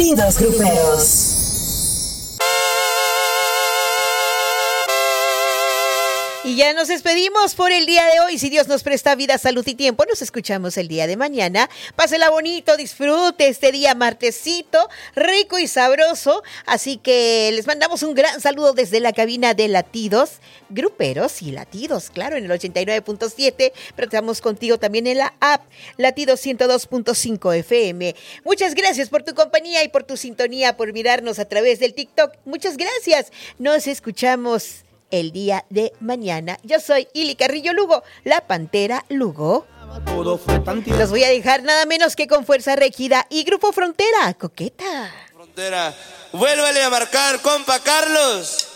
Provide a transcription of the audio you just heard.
Latidos Gruperos. Y ya nos despedimos por el día de hoy. Si Dios nos presta vida, salud y tiempo, nos escuchamos el día de mañana. Pásela bonito, disfrute este día martesito, rico y sabroso. Así que les mandamos un gran saludo desde la cabina de Latidos Gruperos y Latidos, claro, en el 89.7. Pero estamos contigo también en la app Latidos 102.5 FM. Muchas gracias por tu compañía y por tu sintonía, por mirarnos a través del TikTok. Muchas gracias. Nos escuchamos el día de mañana. Yo soy Ili Carrillo Lugo, la Pantera Lugo. Los voy a dejar nada menos que con Fuerza Regida y Grupo Frontera, Coqueta. Frontera, vuélvale a marcar, compa Carlos.